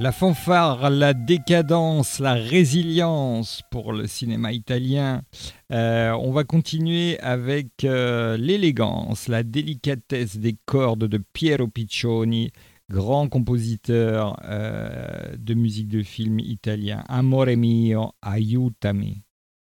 La fanfare, la décadence, la résilience pour le cinéma italien. On va continuer avec l'élégance, la délicatesse des cordes de Piero Piccioni, grand compositeur de musique de film italien. Amore mio, aiutami.